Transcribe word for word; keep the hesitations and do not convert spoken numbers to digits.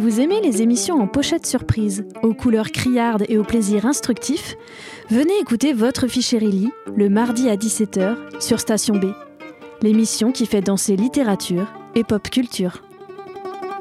vous aimez les émissions en pochette surprise, aux couleurs criardes et au plaisir instructif, venez écouter Votre Fichérie le mardi à dix-sept heures sur Station B. L'émission qui fait danser littérature et pop culture.